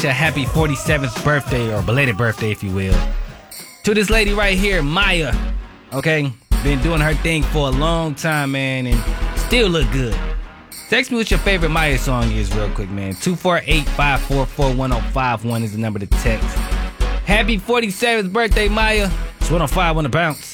a happy 47th birthday, or belated birthday, if you will. To this lady right here, Maya. Okay? Been doing her thing for a long time, man, and still look good. Text me what your favorite Maya song is real quick, man. 248-544-1051 is the number to text. Happy 47th birthday, Maya. It's 105 on the bounce.